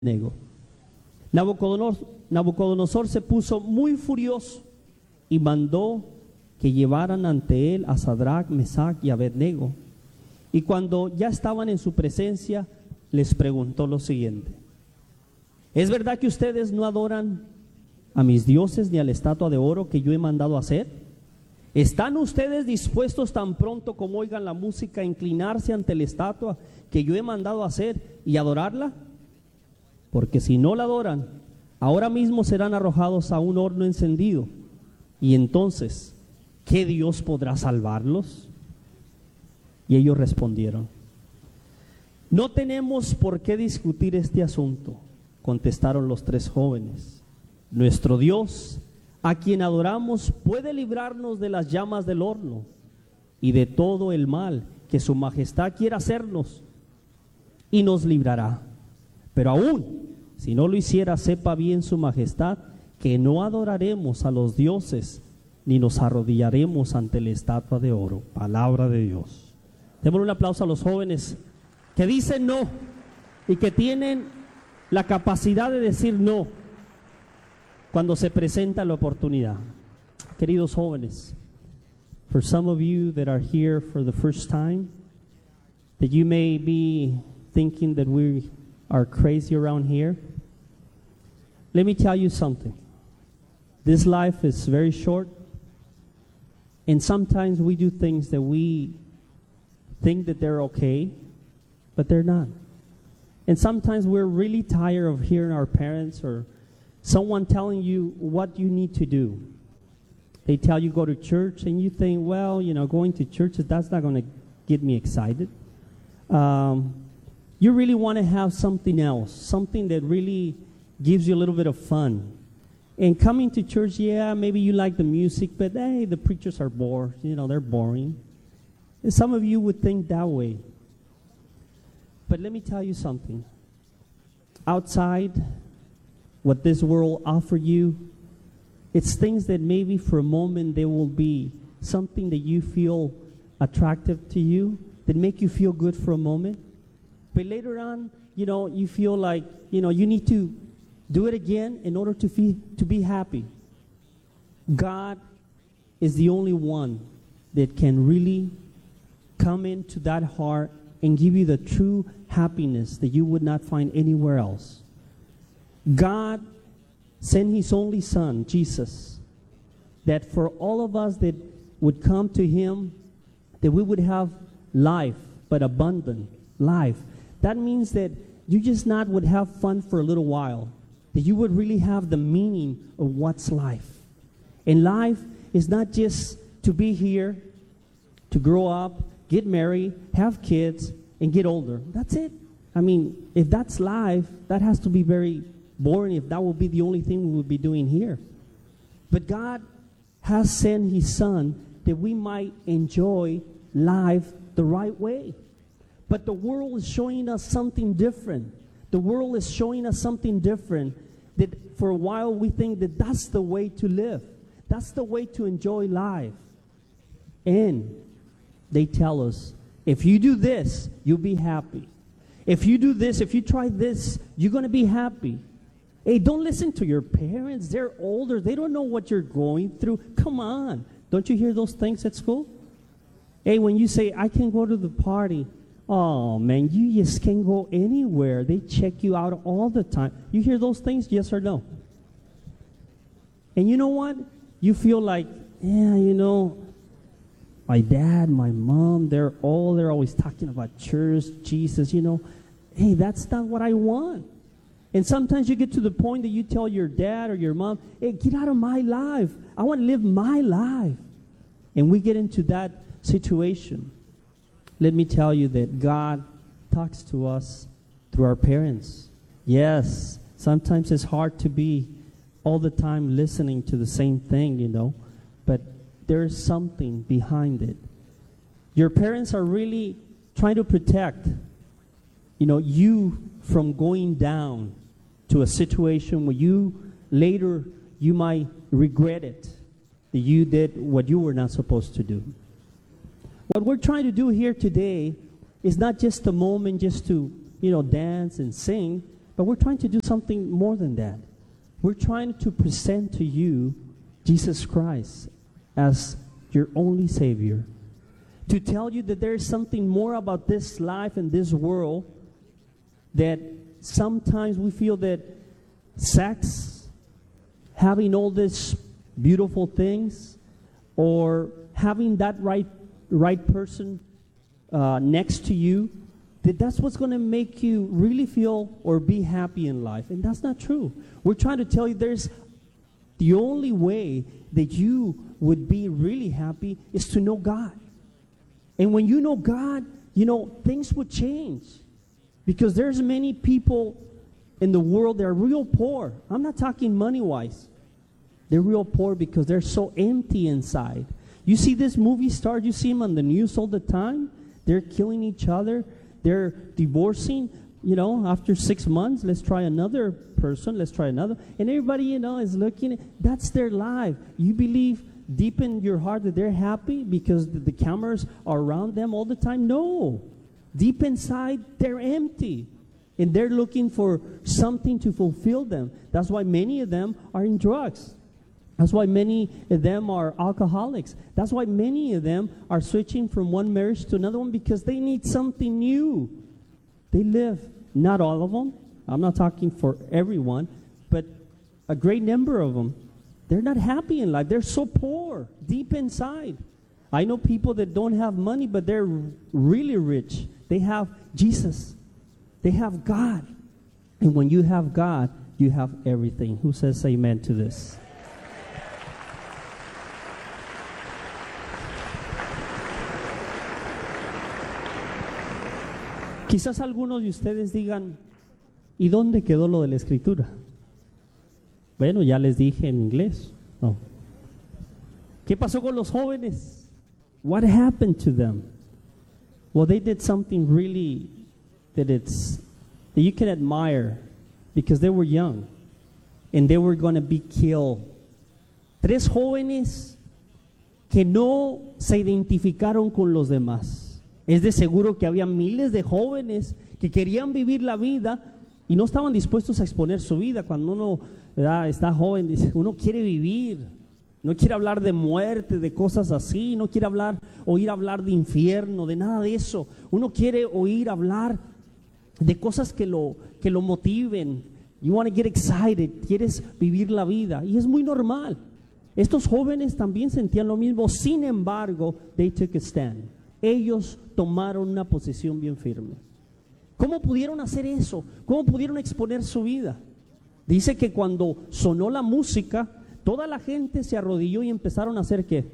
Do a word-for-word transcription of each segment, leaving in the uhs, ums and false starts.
Abednego. Nabucodonosor, Nabucodonosor se puso muy furioso y mandó que llevaran ante él a Sadrach, Mesach y Abednego. Y cuando ya estaban en su presencia, les preguntó lo siguiente: ¿es verdad que ustedes no adoran a mis dioses ni a la estatua de oro que yo he mandado hacer? ¿Están ustedes dispuestos tan pronto como oigan la música a inclinarse ante la estatua que yo he mandado hacer y adorarla? Porque si no la adoran, ahora mismo serán arrojados a un horno encendido. Y entonces, ¿qué Dios podrá salvarlos? Y ellos respondieron: no tenemos por qué discutir este asunto, contestaron los tres jóvenes. Nuestro Dios, a quien adoramos, puede librarnos de las llamas del horno y de todo el mal que su majestad quiera hacernos, y nos librará. Pero aún, si no lo hiciera, sepa bien su majestad que no adoraremos a los dioses ni nos arrodillaremos ante la estatua de oro. Palabra de Dios. Démosle un aplauso a los jóvenes que dicen no y que tienen la capacidad de decir no cuando se presenta la oportunidad. Queridos jóvenes, for some of you that are here for the first time, that you may be thinking that we are crazy around here, let me tell you something. This life is very short, and sometimes we do things that we think that they're okay, but they're not. And sometimes we're really tired of hearing our parents or someone telling you what you need to do. They tell you go to church, and you think, well, you know, going to church, that's not going to get me excited. Um, you really want to have something else, something that really gives you a little bit of fun. And coming to church, yeah, maybe you like the music, but hey, the preachers are bored. You know, they're boring. And some of you would think that way. But let me tell you something. Outside, what this world offers you, it's things that maybe for a moment they will be something that you feel attractive to you, that make you feel good for a moment. But later on, you know, you feel like, you know, you need to do it again in order to, feel, to be happy. God is the only one that can really come into that heart and give you the true happiness that you would not find anywhere else. God sent His only Son, Jesus, that for all of us that would come to Him, that we would have life, but abundant life. That means that you just not would have fun for a little while, that you would really have the meaning of what's life. And life is not just to be here, to grow up, get married, have kids, and get older. That's it. I mean, if that's life, that has to be very boring if that would be the only thing we would be doing here. But God has sent His Son that we might enjoy life the right way. But the world is showing us something different. The world is showing us something different, that for a while we think that that's the way to live. That's the way to enjoy life. And they tell us, if you do this, you'll be happy. If you do this, if you try this, you're going to be happy. Hey, don't listen to your parents. They're older. They don't know what you're going through. Come on. Don't you hear those things at school? Hey, when you say, I can go to the party, oh, man, you just can't go anywhere. They check you out all the time. You hear those things, yes or no? And you know what? You feel like, yeah, you know, my dad, my mom, they're all, they're always talking about church, Jesus, you know. Hey, that's not what I want. And sometimes you get to the point that you tell your dad or your mom, hey, get out of my life. I want to live my life. And we get into that situation. Let me tell you that God talks to us through our parents. Yes, sometimes it's hard to be all the time listening to the same thing, you know, but there's something behind it. Your parents are really trying to protect, you know, you from going down to a situation where you later you might regret it, that you did what you were not supposed to do. What we're trying to do here today is not just a moment just to, you know, dance and sing, But we're trying to do something more than that. We're trying to present to you Jesus Christ as your only Savior. To tell you that there is something more about this life and this world, that sometimes we feel that sex, having all these beautiful things, or having that right right person uh, next to you, that that's what's going to make you really feel or be happy in life. And that's not true. We're trying to tell you there's the only way that you would be really happy is to know God. And when you know God, you know, things would change. Because there's many people in the world that are real poor. I'm not talking money-wise. They're real poor because they're so empty inside. You see this movie stars, you see them on the news all the time. They're killing each other. They're divorcing, you know, after six months, let's try another person, let's try another. And everybody, you know, is looking, that's their life. You believe deep in your heart that they're happy because the, the cameras are around them all the time? No. Deep inside, they're empty. And they're looking for something to fulfill them. That's why many of them are in drugs. That's why many of them are alcoholics. That's why many of them are switching from one marriage to another one, because they need something new. They live, not all of them, I'm not talking for everyone, but a great number of them, they're not happy in life. They're so poor, deep inside. I know people that don't have money, but they're really rich. They have Jesus. They have God. And when you have God, you have everything. Who says amen to this? Quizás algunos de ustedes digan, ¿y dónde quedó lo de la escritura? Bueno, ya les dije en inglés. No. ¿Qué pasó con los jóvenes? What happened to them? Well, they did something really that it's that you can admire, because they were young and they were going to be killed. Tres jóvenes que no se identificaron con los demás. Es de seguro que había miles de jóvenes que querían vivir la vida y no estaban dispuestos a exponer su vida. Cuando uno, ¿verdad?, está joven, dice, uno quiere vivir, no quiere hablar de muerte, de cosas así, no quiere hablar, oír hablar de infierno, de nada de eso. Uno quiere oír hablar de cosas que lo, que lo motiven. You want to get excited, quieres vivir la vida, y es muy normal. Estos jóvenes también sentían lo mismo. Sin embargo, they took a stand. Ellos tomaron una posición bien firme. ¿Cómo pudieron hacer eso? ¿Cómo pudieron exponer su vida? Dice que cuando sonó la música, toda la gente se arrodilló y empezaron a hacer ¿qué?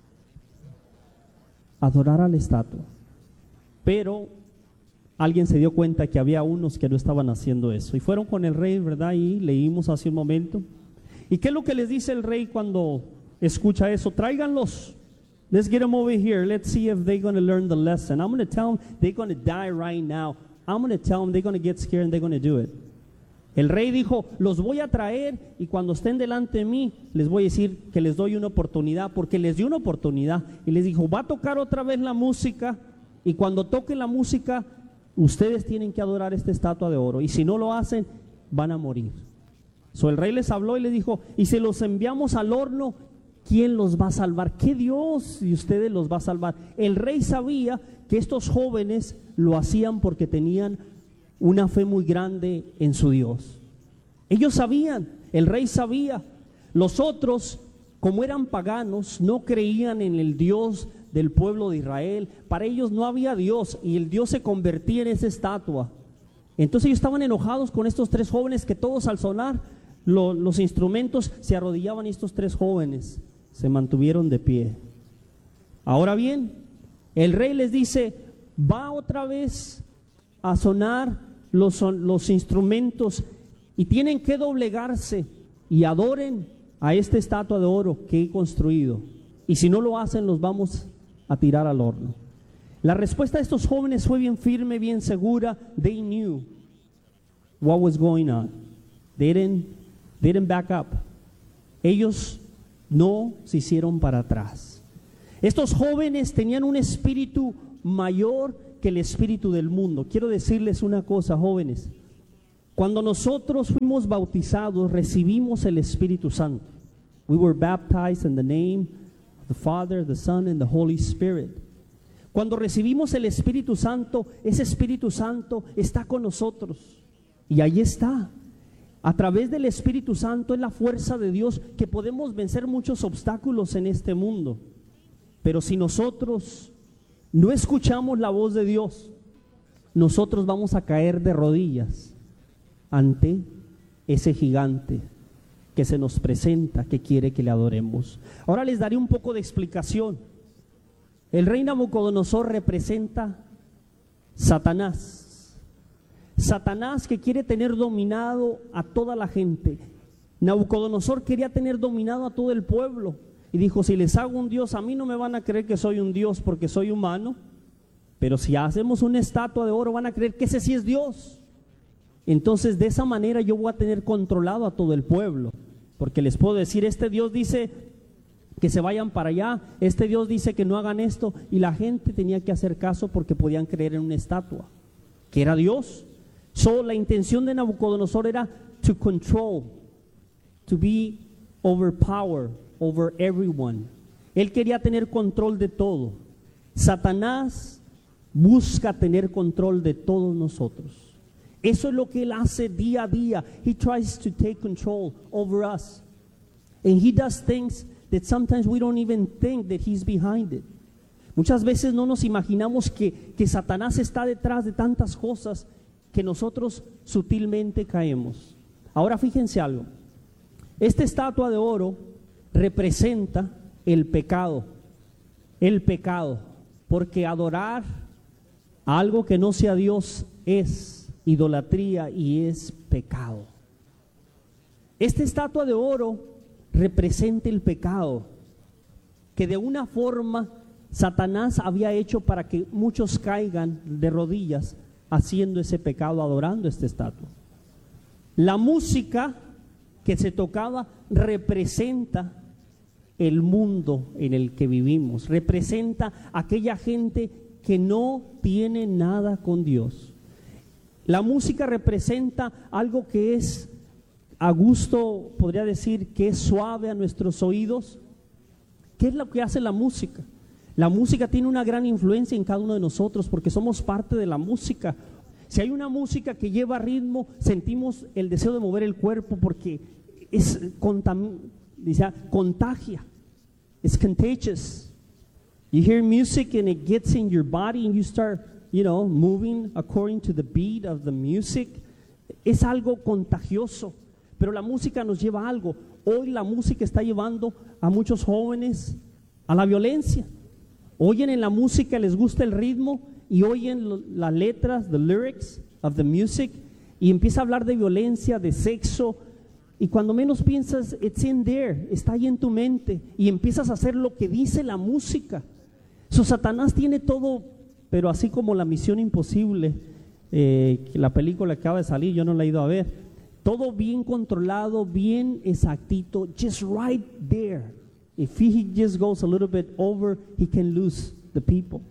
Adorar a la estatua. Pero alguien se dio cuenta que había unos que no estaban haciendo eso. Y fueron con el rey, ¿verdad? Y leímos hace un momento. ¿Y qué es lo que les dice el rey cuando escucha eso? Tráiganlos. Let's get them over here. Let's see if they're going to learn the lesson. I'm going to tell them they're going to die right now. I'm going to tell them they're going to get scared and they're going to do it. El rey dijo, los voy a traer y cuando estén delante de mí, les voy a decir que les doy una oportunidad, porque les dio una oportunidad. Y les dijo, va a tocar otra vez la música y cuando toque la música, ustedes tienen que adorar esta estatua de oro. Y si no lo hacen, van a morir. So el rey les habló y les dijo, y si los enviamos al horno, ¿quién los va a salvar? ¿Qué Dios de ustedes los va a salvar? El rey sabía que estos jóvenes lo hacían porque tenían una fe muy grande en su Dios. Ellos sabían, el rey sabía. Los otros, como eran paganos, no creían en el Dios del pueblo de Israel. Para ellos no había Dios y el Dios se convertía en esa estatua. Entonces ellos estaban enojados con estos tres jóvenes que todos al sonar lo, los instrumentos se arrodillaban y estos tres jóvenes se mantuvieron de pie. Ahora bien, el rey les dice, va otra vez a sonar los, los instrumentos y tienen que doblegarse y adoren a esta estatua de oro que he construido. Y si no lo hacen, los vamos a tirar al horno. La respuesta de estos jóvenes fue bien firme, bien segura. They knew what was going on. They didn't, they didn't back up. Ellos no se hicieron para atrás. Estos jóvenes tenían un espíritu mayor que el espíritu del mundo. Quiero decirles una cosa, jóvenes. Cuando nosotros fuimos bautizados, recibimos el Espíritu Santo. We were baptized in the name of the Father, the Son, and the Holy Spirit. Cuando recibimos el Espíritu Santo, ese Espíritu Santo está con nosotros. Y ahí está. A través del Espíritu Santo es la fuerza de Dios que podemos vencer muchos obstáculos en este mundo. Pero si nosotros no escuchamos la voz de Dios, nosotros vamos a caer de rodillas ante ese gigante que se nos presenta, que quiere que le adoremos. Ahora les daré un poco de explicación. El rey Nabucodonosor representa Satanás. Satanás que quiere tener dominado a toda la gente. Nabucodonosor quería tener dominado a todo el pueblo. Y dijo, si les hago un Dios, a mí no me van a creer que soy un Dios porque soy humano. Pero si hacemos una estatua de oro, van a creer que ese sí es Dios. Entonces de esa manera yo voy a tener controlado a todo el pueblo. Porque les puedo decir, este Dios dice que se vayan para allá, este Dios dice que no hagan esto. Y la gente tenía que hacer caso porque podían creer en una estatua, que era Dios. So, la intención de Nabucodonosor era to control, to be overpower over everyone. Él quería tener control de todo. Satanás busca tener control de todos nosotros. Eso es lo que él hace día a día. He tries to take control over us. And he does things that sometimes we don't even think that he's behind it. Muchas veces no nos imaginamos que, que Satanás está detrás de tantas cosas que nosotros sutilmente caemos. Ahora fíjense algo. Esta estatua de oro representa el pecado. El pecado. Porque adorar a algo que no sea Dios es idolatría y es pecado. Esta estatua de oro representa el pecado que de una forma Satanás había hecho para que muchos caigan de rodillas haciendo ese pecado, adorando esta estatua. La música que se tocaba representa el mundo en el que vivimos, representa aquella gente que no tiene nada con Dios. La música representa algo que es a gusto, podría decir que es suave a nuestros oídos. ¿Qué es lo que hace la música? La música tiene una gran influencia en cada uno de nosotros porque somos parte de la música. Si hay una música que lleva ritmo, sentimos el deseo de mover el cuerpo porque es contam- dice, contagia. It's contagious. You hear music and it gets in your body and you start, you know, moving according to the beat of the music. Es algo contagioso. Pero la música nos lleva a algo. Hoy la música está llevando a muchos jóvenes a la violencia. Oyen en la música, les gusta el ritmo y oyen las letras, the lyrics of the music, y empieza a hablar de violencia, de sexo, y cuando menos piensas, it's in there, está ahí en tu mente, y empiezas a hacer lo que dice la música. So, Satanás tiene todo, pero así como la Misión Imposible, eh, que la película que acaba de salir, yo no la he ido a ver, todo bien controlado, bien exactito, just right there. If he just goes a little bit over, he can lose the people.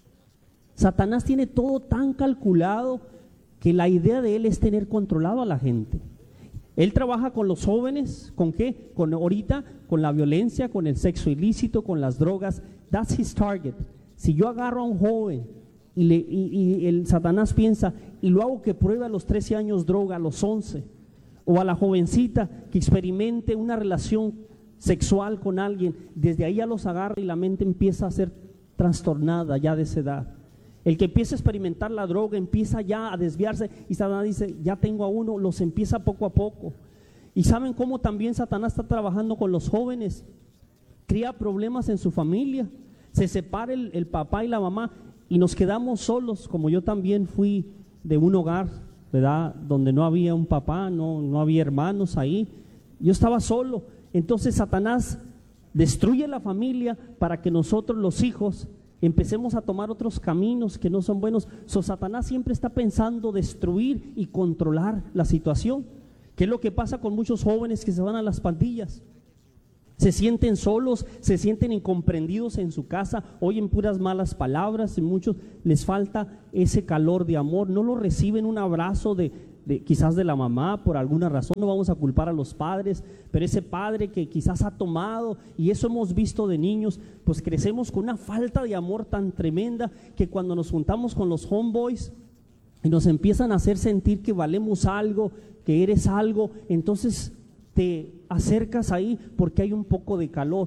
Satanás tiene todo tan calculado que la idea de él es tener controlado a la gente. Él trabaja con los jóvenes, ¿con qué? Con ahorita, con la violencia, con el sexo ilícito, con las drogas. That's his target. Si yo agarro a un joven y, le, y, y el Satanás piensa, y lo hago que pruebe a los trece años droga, a los once, o a la jovencita que experimente una relación sexual con alguien, desde ahí ya los agarra y la mente empieza a ser trastornada ya de esa edad. El que empieza a experimentar la droga empieza ya a desviarse y Satanás dice, ya tengo a uno, los empieza poco a poco. Y saben cómo también Satanás está trabajando con los jóvenes, crea problemas en su familia, se separa el, el papá y la mamá y nos quedamos solos, como yo también fui de un hogar, ¿verdad? Donde no había un papá, no, no había hermanos ahí, yo estaba solo. Entonces Satanás destruye la familia para que nosotros los hijos empecemos a tomar otros caminos que no son buenos. So, Satanás siempre está pensando destruir y controlar la situación. ¿Qué es lo que pasa con muchos jóvenes que se van a las pandillas? Se sienten solos, se sienten incomprendidos en su casa, oyen puras malas palabras y muchos les falta ese calor de amor, no lo reciben un abrazo de, de, quizás de la mamá, por alguna razón, no vamos a culpar a los padres, pero ese padre que quizás ha tomado, y eso hemos visto de niños, pues crecemos con una falta de amor tan tremenda que cuando nos juntamos con los homeboys y nos empiezan a hacer sentir que valemos algo, que eres algo, entonces te acercas ahí porque hay un poco de calor.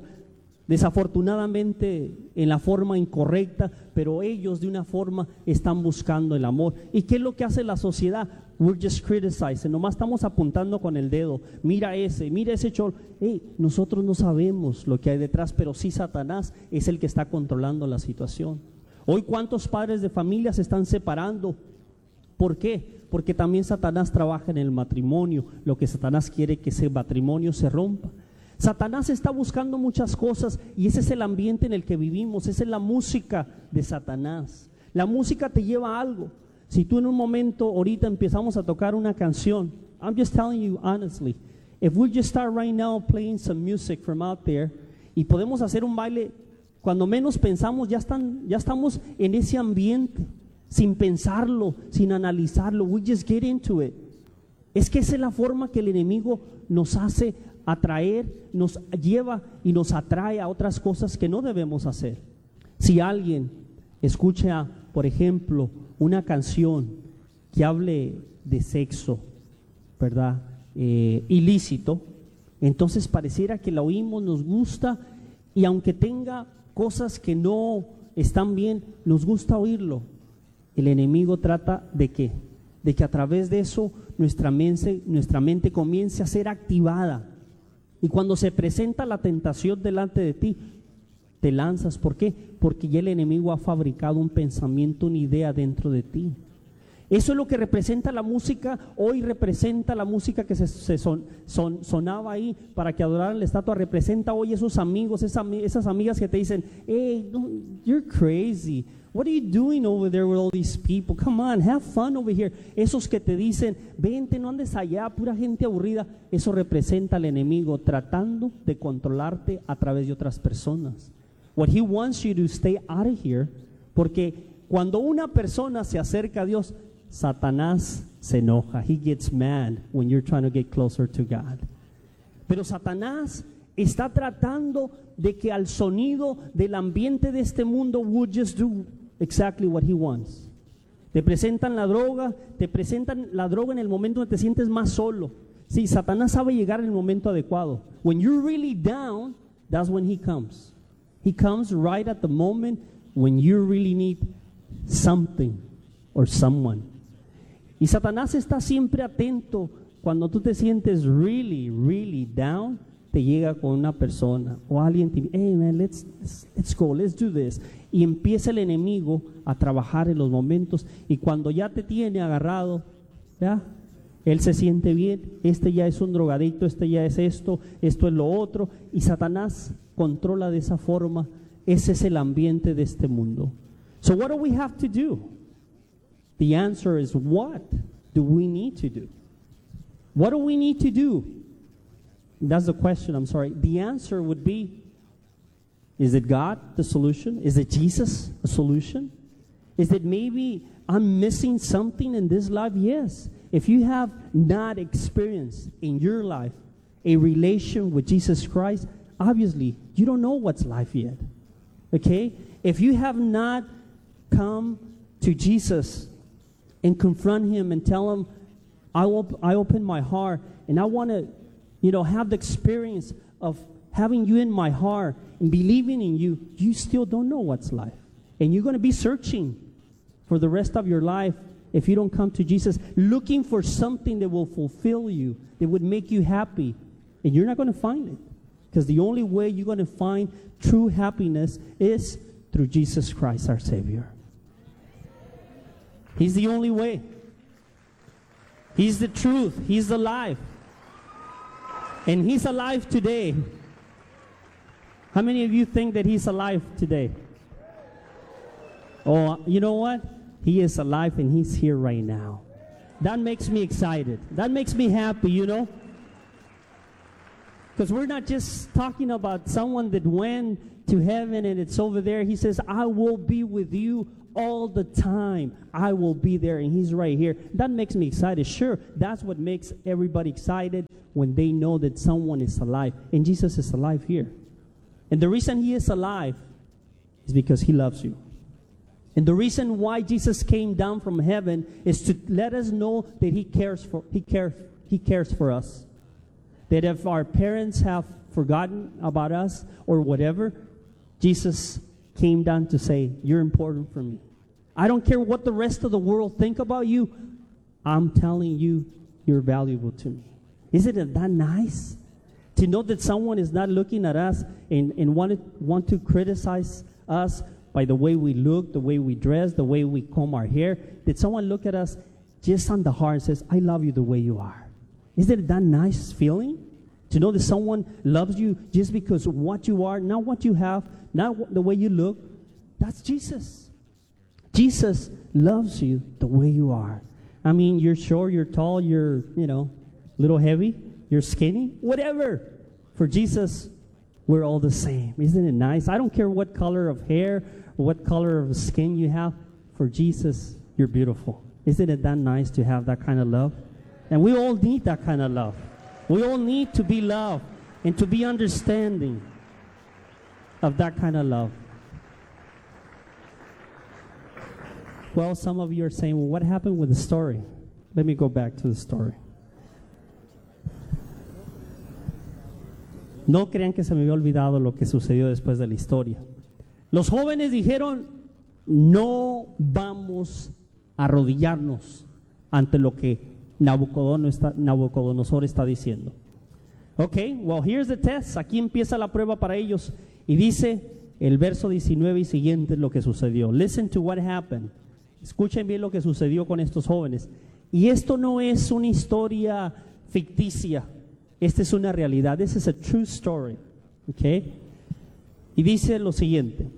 Desafortunadamente en la forma incorrecta, pero ellos de una forma están buscando el amor. ¿Y qué es lo que hace la sociedad? We're just criticizing, nomás estamos apuntando con el dedo. Mira ese, mira ese cholo. Hey, nosotros no sabemos lo que hay detrás, pero sí Satanás es el que está controlando la situación. Hoy, ¿cuántos padres de familia se están separando? ¿Por qué? Porque también Satanás trabaja en el matrimonio. Lo que Satanás quiere es que ese matrimonio se rompa. Satanás está buscando muchas cosas y ese es el ambiente en el que vivimos, esa es la música de Satanás. La música te lleva a algo. Si tú en un momento ahorita empezamos a tocar una canción, I'm just telling you honestly, if we just start right now playing some music from out there y podemos hacer un baile, cuando menos pensamos ya, están, ya estamos en ese ambiente, sin pensarlo, sin analizarlo, we just get into it. Es que esa es la forma que el enemigo nos hace atraer, nos lleva y nos atrae a otras cosas que no debemos hacer. Si alguien escucha, por ejemplo, una canción que hable de sexo, ¿verdad? Eh, ilícito, entonces pareciera que la oímos, nos gusta, y aunque tenga cosas que no están bien, nos gusta oírlo. El enemigo trata de qué? De que a través de eso nuestra mente, nuestra mente comience a ser activada. Y cuando se presenta la tentación delante de ti, te lanzas. ¿Por qué? Porque ya el enemigo ha fabricado un pensamiento, una idea dentro de ti. Eso es lo que representa la música. Hoy representa la música que se, se son, son, sonaba ahí para que adoraran la estatua. Representa hoy esos amigos, esas, esas amigas que te dicen, hey, no, you're crazy. What are you doing over there with all these people? Come on, have fun over here. Esos que te dicen, vente, no andes allá, pura gente aburrida. Eso representa al enemigo tratando de controlarte a través de otras personas. What he wants you to stay out of here, porque cuando una persona se acerca a Dios, Satanás se enoja. He gets mad when you're trying to get closer to God. Pero Satanás está tratando de que al sonido del ambiente de este mundo would just do exactly what he wants. Te presentan la droga, te presentan la droga en el momento donde te sientes más solo. Sí, Satanás sabe llegar en el momento adecuado. When you're really down, that's when he comes. He comes right at the moment when you really need something or someone. Y Satanás está siempre atento cuando tú te sientes really, really down. Te llega con una persona o alguien te dice, hey man, let's, let's, let's go, let's do this. Y empieza el enemigo a trabajar en los momentos, y cuando ya te tiene agarrado, ya, él se siente bien, este ya es un drogadicto, este ya es esto, esto es lo otro, y Satanás controla de esa forma. Ese es el ambiente de este mundo. So what do we have to do? The answer is, what do we need to do? What do we need to do? That's the question, I'm sorry. The answer would be, is it God the solution? Is it Jesus a solution? Is it maybe I'm missing something in this life? Yes. If you have not experienced in your life a relation with Jesus Christ, obviously you don't know what's life yet. Okay? If you have not come to Jesus and confront him and tell him, I, op- I open my heart and I want to, you know, have the experience of having you in my heart and believing in you, you still don't know what's life. And you're going to be searching for the rest of your life if you don't come to Jesus, looking for something that will fulfill you, that would make you happy. And you're not going to find it. Because the only way you're going to find true happiness is through Jesus Christ, our Savior. He's the only way. He's the truth. He's the life. And He's alive today. How many of you think that He's alive today? Oh, you know what? He is alive and He's here right now. That makes me excited. That makes me happy, you know? Because we're not just talking about someone that went to heaven and it's over there. He says, I will be with you all the time. I will be there, and he's right here. That makes me excited. Sure, that's what makes everybody excited when they know that someone is alive. And Jesus is alive here. And the reason he is alive is because he loves you. And the reason why Jesus came down from heaven is to let us know that he cares for he cares he cares for us. That if our parents have forgotten about us or whatever, Jesus came down to say, you're important for me. I don't care what the rest of the world think about you. I'm telling you, you're valuable to me. Isn't it that nice? To know that someone is not looking at us and, and want, to, want to criticize us by the way we look, the way we dress, the way we comb our hair. That someone look at us just on the heart and says, I love you the way you are. Isn't it that nice feeling? To know that someone loves you just because of what you are, not what you have, not the way you look. That's Jesus. Jesus loves you the way you are. I mean, you're short, you're tall, you're, you know, a little heavy, you're skinny, whatever. For Jesus, we're all the same. Isn't it nice? I don't care what color of hair or what color of skin you have. For Jesus, you're beautiful. Isn't it that nice to have that kind of love? And we all need that kind of love. We all need to be loved and to be understanding of that kind of love. Well, some of you are saying, well, what happened with the story? Let me go back to the story. No crean que se me había olvidado lo que sucedió después de la historia. Los jóvenes dijeron, no vamos a arrodillarnos ante lo que Nabucodonosor está diciendo. Okay, well, here's the test. Aquí empieza la prueba para ellos. Y dice el verso diecinueve y siguiente lo que sucedió. Listen to what happened. Escuchen bien lo que sucedió con estos jóvenes. Y esto no es una historia ficticia. Esta es una realidad. This is a true story. Okay. Y dice lo siguiente.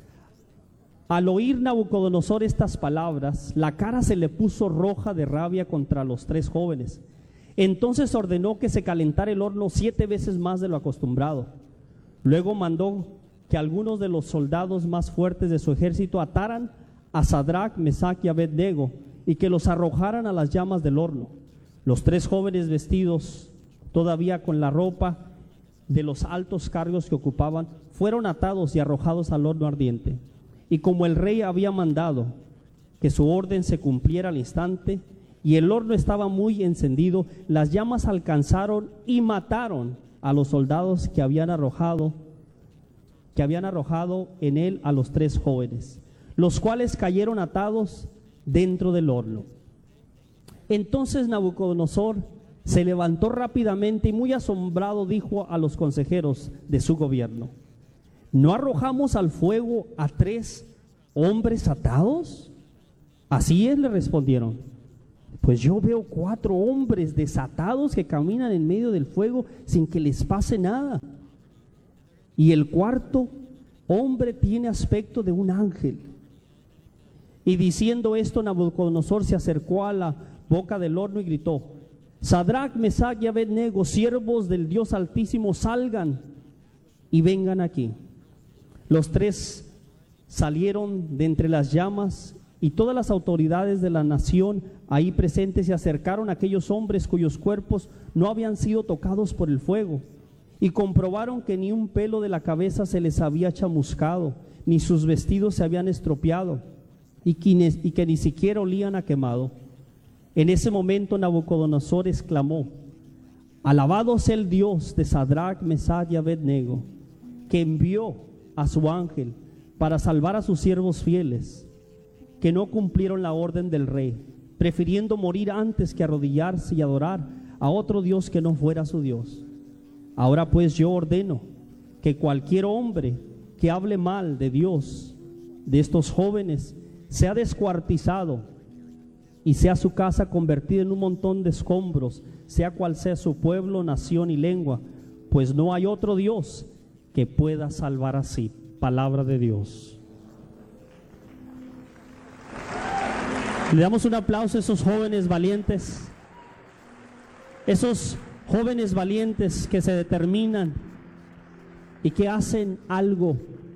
Al oír Nabucodonosor estas palabras, la cara se le puso roja de rabia contra los tres jóvenes. Entonces ordenó que se calentara el horno siete veces más de lo acostumbrado. Luego mandó que algunos de los soldados más fuertes de su ejército ataran a Sadrach, Mesach y Abednego y que los arrojaran a las llamas del horno. Los tres jóvenes, vestidos todavía con la ropa de los altos cargos que ocupaban, fueron atados y arrojados al horno ardiente. Y como el rey había mandado que su orden se cumpliera al instante, y el horno estaba muy encendido, las llamas alcanzaron y mataron a los soldados que habían arrojado, que habían arrojado en él a los tres jóvenes, los cuales cayeron atados dentro del horno. Entonces Nabucodonosor se levantó rápidamente y muy asombrado dijo a los consejeros de su gobierno: ¿no arrojamos al fuego a tres hombres atados? Así es, le respondieron. Pues yo veo cuatro hombres desatados que caminan en medio del fuego sin que les pase nada. Y el cuarto hombre tiene aspecto de un ángel. Y diciendo esto, Nabucodonosor se acercó a la boca del horno y gritó: Sadrach, Mesach y Abednego, siervos del Dios Altísimo, salgan y vengan aquí. Los tres salieron de entre las llamas, y todas las autoridades de la nación ahí presentes se acercaron a aquellos hombres cuyos cuerpos no habían sido tocados por el fuego, y comprobaron que ni un pelo de la cabeza se les había chamuscado, ni sus vestidos se habían estropeado, y que, y que ni siquiera olían a quemado. En ese momento Nabucodonosor exclamó: alabado sea el Dios de Sadrach, Mesach y Abednego, que envió a su ángel para salvar a sus siervos fieles, que no cumplieron la orden del rey, prefiriendo morir antes que arrodillarse y adorar a otro Dios que no fuera su Dios. Ahora pues yo ordeno que cualquier hombre que hable mal de Dios, de estos jóvenes, sea descuartizado y sea su casa convertida en un montón de escombros, sea cual sea su pueblo, nación y lengua, pues no hay otro Dios que pueda salvar así. Palabra de Dios. Le damos un aplauso a esos jóvenes valientes, esos jóvenes valientes que se determinan y que hacen algo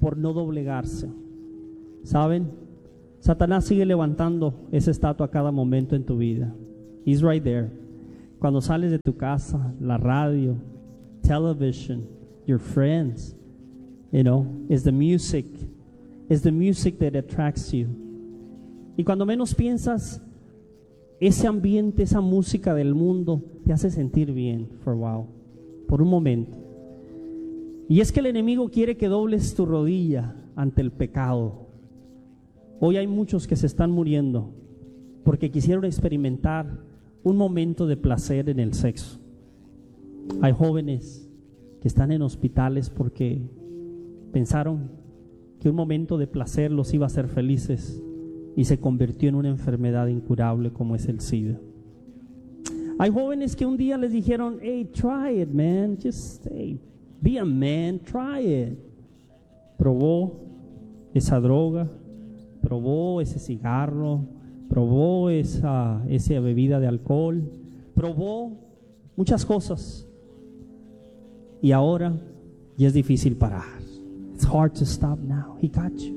por no doblegarse. ¿Saben? Satanás sigue levantando esa estatua a cada momento en tu vida. He's right there. Cuando sales de tu casa, la radio, television, your friends, you know, it's the music. It's the music that attracts you. Y cuando menos piensas, ese ambiente, esa música del mundo te hace sentir bien for a while, por un momento. Y es que el enemigo quiere que dobles tu rodilla ante el pecado. Hoy hay muchos que se están muriendo porque quisieron experimentar un momento de placer en el sexo. Hay jóvenes que están en hospitales porque pensaron que un momento de placer los iba a hacer felices y se convirtió en una enfermedad incurable como es el SIDA. Hay jóvenes que un día les dijeron, hey, try it, man, just hey, be a man, try it. Probó esa droga, probó ese cigarro, probó esa, esa bebida de alcohol, probó muchas cosas y ahora ya es difícil parar. It's hard to stop now. He got you.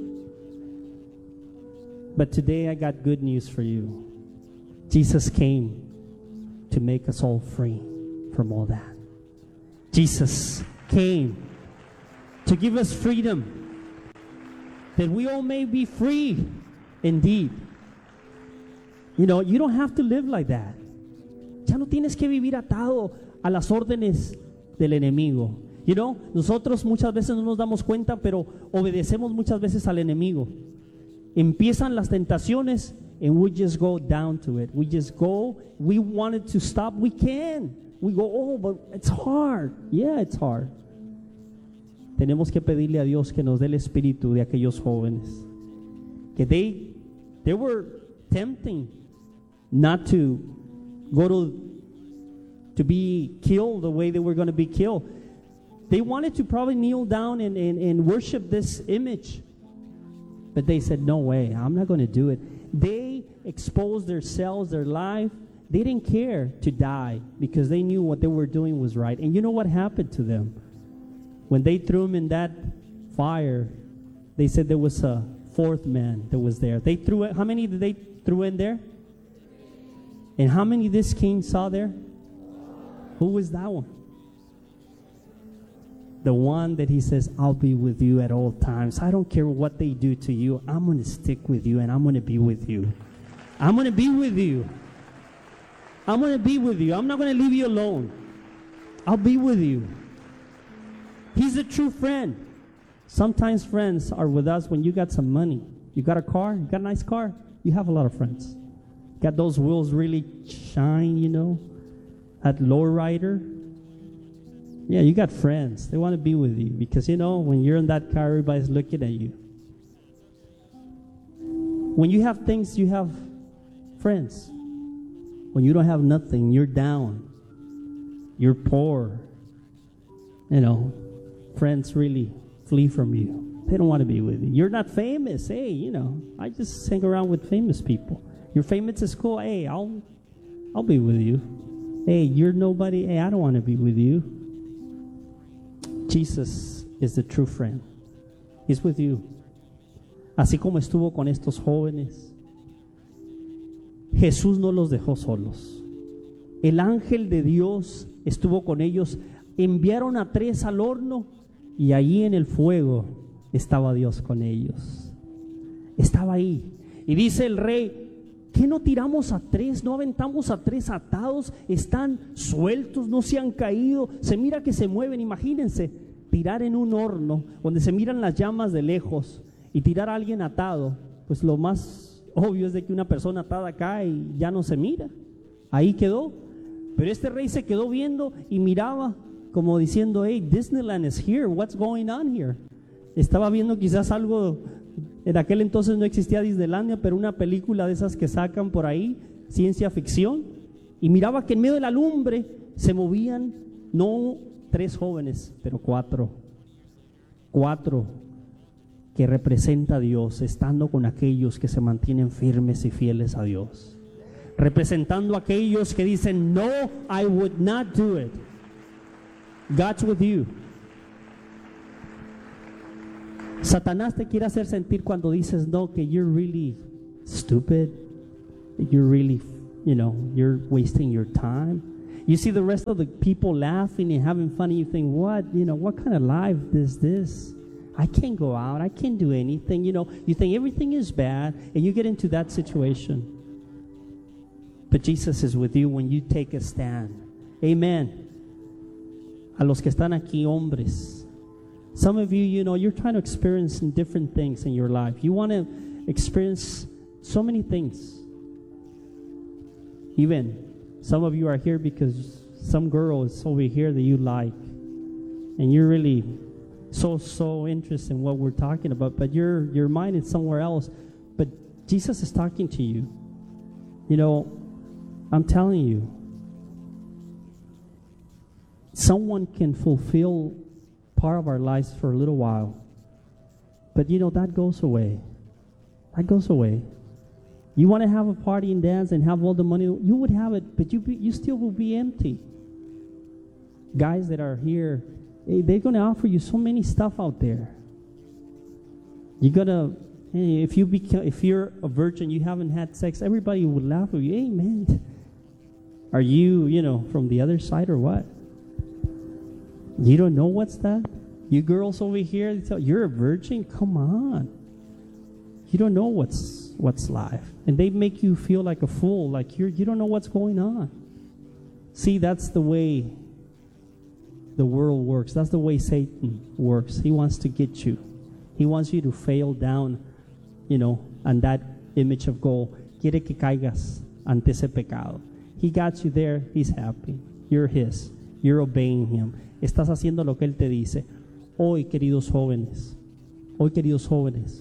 But today I got good news for you. Jesus came to make us all free from all that. Jesus came to give us freedom, that we all may be free indeed. You know, you don't have to live like that. Ya no tienes que vivir atado a las órdenes del enemigo. You know, nosotros muchas veces no nos damos cuenta, pero obedecemos muchas veces al enemigo. Empiezan las tentaciones and we just go down to it. We just go, we wanted to stop, we can. We go, oh, but it's hard. Yeah, it's hard. Tenemos que pedirle a Dios que nos dé el espíritu de aquellos jóvenes. Que they, they were tempting not to go to, to be killed the way they were going to be killed. They wanted to probably kneel down and, and, and worship this image. But they said, no way, I'm not going to do it. They exposed themselves, their life. They didn't care to die because they knew what they were doing was right. And you know what happened to them? When they threw him in that fire, they said there was a fourth man that was there. They threw it. How many did they throw in there? And how many this king saw there? Who was that one? The one that he says, I'll be with you at all times. I don't care what they do to you. I'm going to stick with you and I'm going to be with you. I'm going to be with you. I'm going to be with you. I'm not going to leave you alone. I'll be with you. He's a true friend. Sometimes friends are with us when you got some money. You got a car, you got a nice car, you have a lot of friends. Got those wheels really shine, you know, that lowrider. Yeah, you got friends. They want to be with you because, you know, when you're in that car, everybody's looking at you. When you have things, you have friends. When you don't have nothing, you're down. You're poor. You know, friends really flee from you. They don't want to be with you. You're not famous. Hey, you know, I just hang around with famous people. You're famous at school. Hey, I'll, I'll be with you. Hey, you're nobody. Hey, I don't want to be with you. Jesus is the true friend. He's with you. Así como estuvo con estos jóvenes, Jesús no los dejó solos. El ángel de Dios estuvo con ellos. Enviaron a tres al horno y allí en el fuego estaba Dios con ellos. Estaba ahí. Y dice el rey, ¿qué no tiramos a tres? ¿No aventamos a tres atados? Están sueltos, no se han caído. Se mira que se mueven. Imagínense, tirar en un horno donde se miran las llamas de lejos y tirar a alguien atado. Pues lo más obvio es de que una persona atada cae y ya no se mira. Ahí quedó. Pero este rey se quedó viendo y miraba como diciendo, hey, Disneyland is here. What's going on here? Estaba viendo quizás algo. En aquel entonces no existía Disneylandia, pero una película de esas que sacan por ahí, ciencia ficción, y miraba que en medio de la lumbre se movían no tres jóvenes, pero cuatro, cuatro que representa a Dios, estando con aquellos que se mantienen firmes y fieles a Dios, representando a aquellos que dicen, no, I would not do it. God's with you. Satanás te quiere hacer sentir cuando dices no que you're really stupid, you're really, you know, you're wasting your time. You see the rest of the people laughing and having fun, and you think, what, you know, what kind of life is this? I can't go out, I can't do anything. You know, you think everything is bad, and you get into that situation. But Jesus is with you when you take a stand. Amen. A los que están aquí, hombres. Some of you, you know, you're trying to experience different things in your life. You want to experience so many things. Even some of you are here because some girl is over here that you like. And you're really so, so interested in what we're talking about. But your, your mind is somewhere else. But Jesus is talking to you. You know, I'm telling you, someone can fulfill part of our lives for a little while, but you know that goes away. That goes away. You want to have a party and dance and have all the money, you would have it, but you be, you still will be empty. Guys that are here, hey, they're going to offer you so many stuff out there. You're gonna, hey, if you become, if you're a virgin, you haven't had sex, everybody would laugh at you. Hey, man, are you, you know, from the other side or what? You don't know what's that? You girls over here, they tell, you're a virgin? Come on. You don't know what's what's life. And they make you feel like a fool, like you're you don't know what's going on. See, that's the way the world works. That's the way Satan works. He wants to get you. He wants you to fail down, you know, on that image of gold. Quiere que caigas ante ese pecado. He got you there. He's happy. You're his. You're obeying him. Estás haciendo lo que él te dice. Hoy, queridos jóvenes, hoy, queridos jóvenes,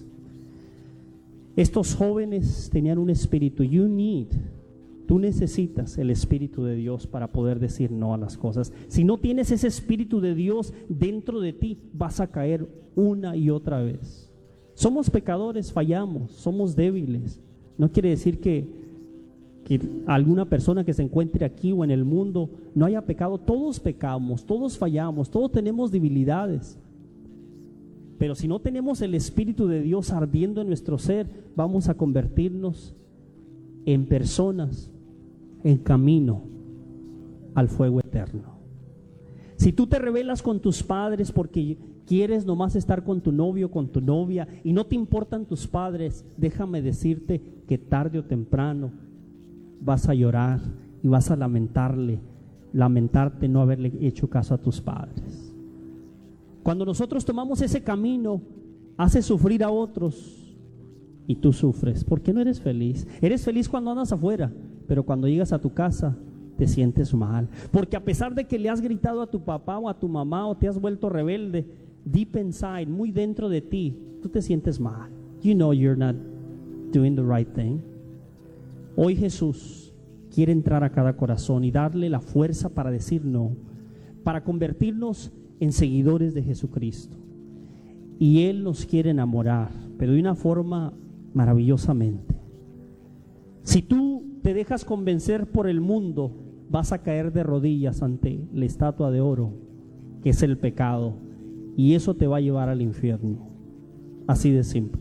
estos jóvenes tenían un espíritu. You need, tú necesitas el espíritu de Dios para poder decir no a las cosas. Si no tienes ese espíritu de Dios dentro de ti, vas a caer una y otra vez. Somos pecadores, fallamos, somos débiles. No quiere decir que que alguna persona que se encuentre aquí o en el mundo no haya pecado. Todos pecamos, todos fallamos, todos tenemos debilidades. Pero si no tenemos el Espíritu de Dios ardiendo en nuestro ser, vamos a convertirnos en personas en camino al fuego eterno. Si tú te rebelas con tus padres porque quieres nomás estar con tu novio, con tu novia, y no te importan tus padres, déjame decirte que tarde o temprano vas a llorar y vas a lamentarle, lamentarte no haberle hecho caso a tus padres. Cuando nosotros tomamos ese camino, hace sufrir a otros y tú sufres porque no eres feliz. Eres feliz cuando andas afuera, pero cuando llegas a tu casa te sientes mal. Porque a pesar de que le has gritado a tu papá o a tu mamá o te has vuelto rebelde, deep inside, muy dentro de ti, tú te sientes mal. You know you're not doing the right thing. Hoy Jesús quiere entrar a cada corazón y darle la fuerza para decir no, para convertirnos en seguidores de Jesucristo. Y Él nos quiere enamorar, pero de una forma maravillosamente. Si tú te dejas convencer por el mundo, vas a caer de rodillas ante la estatua de oro, que es el pecado, y eso te va a llevar al infierno. Así de simple.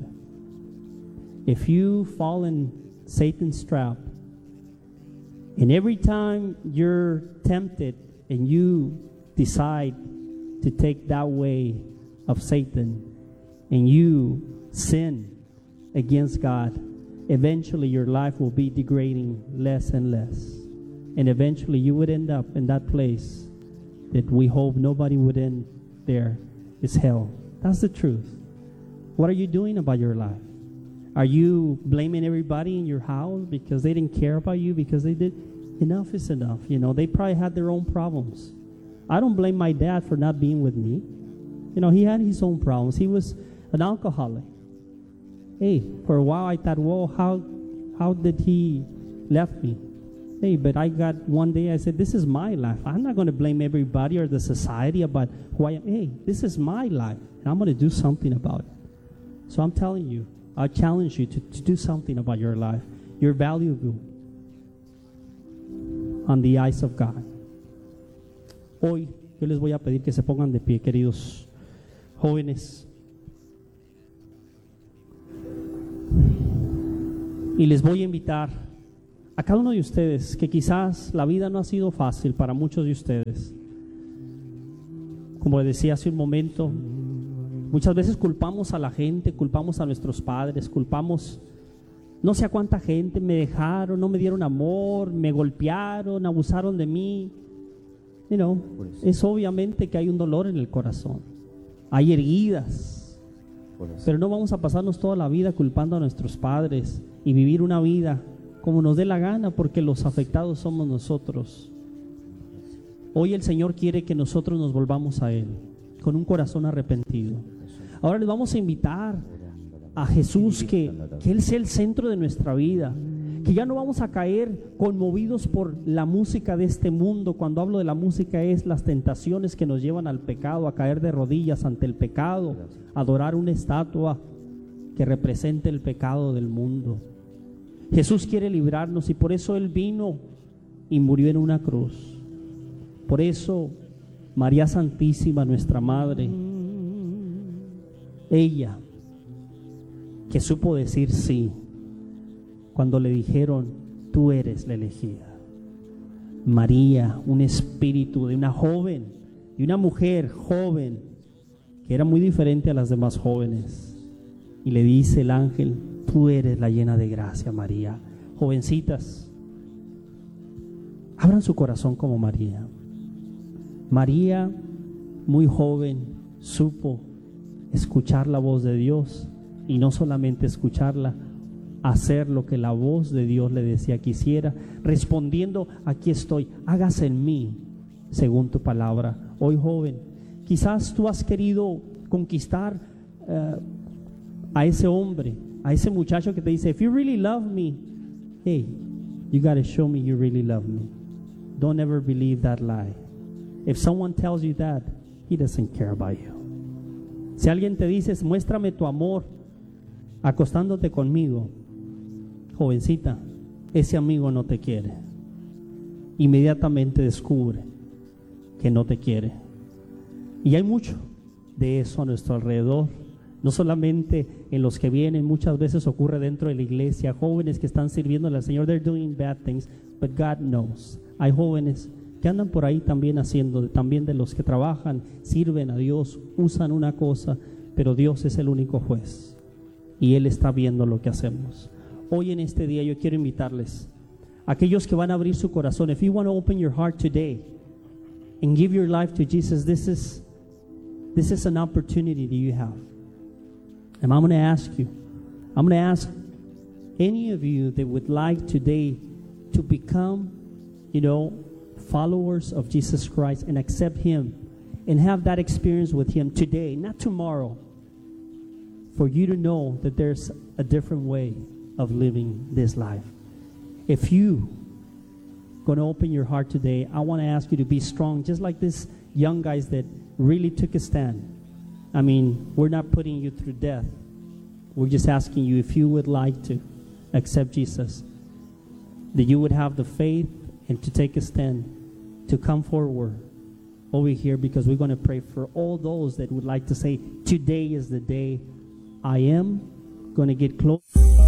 If you fall in Satan's trap, and every time you're tempted and you decide to take that way of Satan and you sin against God, eventually your life will be degrading less and less, and eventually you would end up in that place that we hope nobody would end there, is hell. That's the truth. What are you doing about your life? Are you blaming everybody in your house because they didn't care about you, because they did? Enough is enough. You know, they probably had their own problems. I don't blame my dad for not being with me. You know, he had his own problems. He was an alcoholic. Hey, for a while I thought, well, how how did he left me? Hey, but I got one day I said, this is my life. I'm not going to blame everybody or the society about who I am. Hey, this is my life, and I'm going to do something about it. So I'm telling you, I challenge you to, to do something about your life. You're valuable on the eyes of God. Hoy yo les voy a pedir que se pongan de pie, queridos jóvenes. Y les voy a invitar a cada uno de ustedes, que quizás la vida no ha sido fácil para muchos de ustedes. Como les decía hace un momento, muchas veces culpamos a la gente, culpamos a nuestros padres, culpamos no sé a cuánta gente, me dejaron, no me dieron amor, me golpearon, abusaron de mí. You know, es obviamente que hay un dolor en el corazón, hay heridas, pero no vamos a pasarnos toda la vida culpando a nuestros padres y vivir una vida como nos dé la gana, porque los afectados somos nosotros. Hoy el Señor quiere que nosotros nos volvamos a Él con un corazón arrepentido. Ahora les vamos a invitar a Jesús que, que Él sea el centro de nuestra vida, que ya no vamos a caer conmovidos por la música de este mundo. Cuando hablo de la música es las tentaciones que nos llevan al pecado, a caer de rodillas ante el pecado, a adorar una estatua que represente el pecado del mundo. Jesús quiere librarnos y por eso Él vino y murió en una cruz. Por eso María Santísima, nuestra Madre, ella que supo decir sí cuando le dijeron: tú eres la elegida. María, un espíritu de una joven, de una mujer joven que era muy diferente a las demás jóvenes, y le dice el ángel: tú eres la llena de gracia, María. Jovencitas, abran su corazón como María. María, muy joven, supo escuchar la voz de Dios, y no solamente escucharla, hacer lo que la voz de Dios le decía que hiciera, respondiendo: aquí estoy, hágase en mí según tu palabra. Hoy, joven, quizás tú has querido conquistar uh, a ese hombre, a ese muchacho que te dice: if you really love me, hey, you got to show me you really love me. Don't ever believe that lie. If someone tells you that, he doesn't care about you. Si alguien te dice: muéstrame tu amor acostándote conmigo, jovencita, ese amigo no te quiere. Inmediatamente descubre que no te quiere. Y hay mucho de eso a nuestro alrededor, no solamente en los que vienen, muchas veces ocurre dentro de la iglesia, jóvenes que están sirviendo al Señor, they're doing bad things, but God knows. Hay jóvenes que andan por ahí también haciendo, también de los que trabajan, sirven a Dios, usan una cosa, pero Dios es el único juez y Él está viendo lo que hacemos. Hoy en este día yo quiero invitarles, aquellos que van a abrir su corazón, if you want to open your heart today and give your life to Jesus, this is this is an opportunity that you have. And I'm going to ask you, I'm going to ask any of you that would like today to become, you know, followers of Jesus Christ and accept Him and have that experience with Him today, not tomorrow, for you to know that there's a different way of living this life. If you going to open your heart today, I want to ask you to be strong, just like these young guys that really took a stand. I mean, we're not putting you through death. We're just asking you, if you would like to accept Jesus, that you would have the faith and to take a stand, to come forward over here, because we're going to pray for all those that would like to say, today is the day I am going to get close.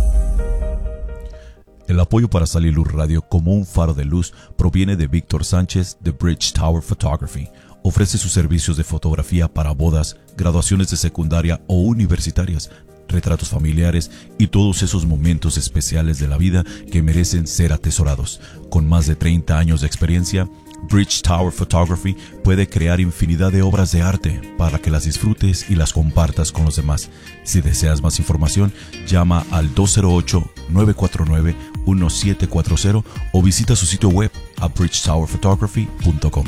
El apoyo para Sal y Luz Radio como un faro de luz proviene de Víctor Sánchez de Bridge Tower Photography. Ofrece sus servicios de fotografía para bodas, graduaciones de secundaria o universitarias, retratos familiares y todos esos momentos especiales de la vida que merecen ser atesorados. Con más de treinta años de experiencia, Bridge Tower Photography puede crear infinidad de obras de arte para que las disfrutes y las compartas con los demás. Si deseas más información, llama al dos cero ocho, nueve cuatro nueve, uno siete cuatro cero o visita su sitio web a bridge tower photography punto com.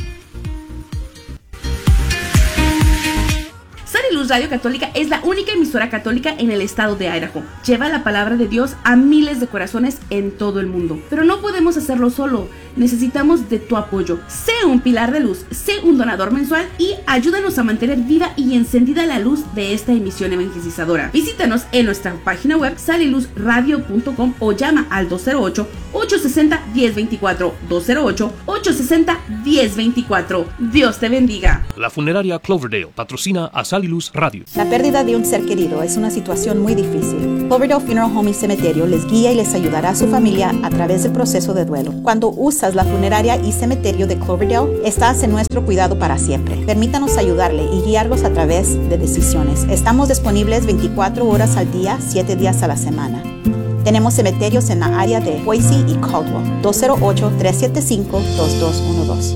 Sal y Luz Radio Católica es la única emisora católica en el estado de Idaho. Lleva la palabra de Dios a miles de corazones en todo el mundo. Pero no podemos hacerlo solo. Necesitamos de tu apoyo. Sé un pilar de luz, sé un donador mensual y ayúdanos a mantener viva y encendida la luz de esta emisión evangelizadora. Visítanos en nuestra página web sal y luz radio punto com o llama al dos cero ocho, ocho seis cero, uno cero dos cuatro, dos cero ocho, ocho seis cero, uno cero dos cuatro. Dios te bendiga. La funeraria Cloverdale patrocina a Sal y Luz Radio. La pérdida de un ser querido es una situación muy difícil. Cloverdale Funeral Home y Cementerio les guía y les ayudará a su familia a través del proceso de duelo. Cuando usas la funeraria y cementerio de Cloverdale, estás en nuestro cuidado para siempre. Permítanos ayudarle y guiarlos a través de decisiones. Estamos disponibles veinticuatro horas al día, siete días a la semana. Tenemos cementerios en la área de Boise y Caldwell. dos cero ocho, tres siete cinco, dos dos uno dos.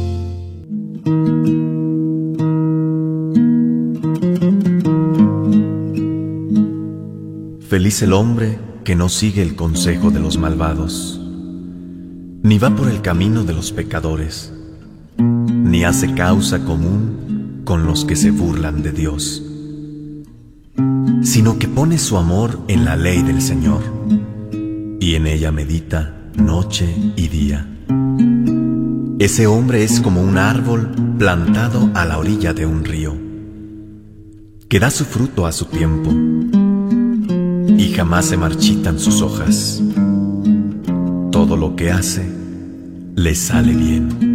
Feliz el hombre que no sigue el consejo de los malvados, ni va por el camino de los pecadores, ni hace causa común con los que se burlan de Dios, sino que pone su amor en la ley del Señor, y en ella medita noche y día. Ese hombre es como un árbol plantado a la orilla de un río, que da su fruto a su tiempo, y jamás se marchitan sus hojas. Todo lo que hace le sale bien.